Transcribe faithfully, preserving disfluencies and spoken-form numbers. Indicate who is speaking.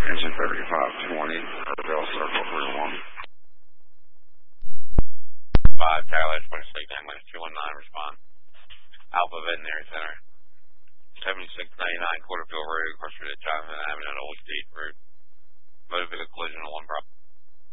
Speaker 1: Engine thirty-five twenty, Bell Circle three one.
Speaker 2: five, Tyler, twenty-six, England two one nine, respond. Alpha Veterinary Center. seventy-six ninety-nine, Quarterfield Road,